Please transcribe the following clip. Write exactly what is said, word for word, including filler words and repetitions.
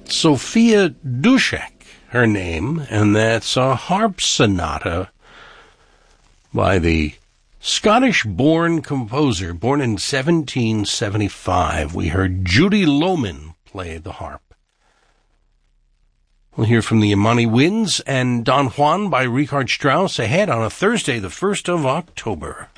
Sophia Duszek, her name, and that's a harp sonata by the Scottish-born composer, born in seventeen seventy-five. We heard Judy Lohman play the harp. We'll hear from the Imani Winds and Don Juan by Richard Strauss ahead on a Thursday, the first of October.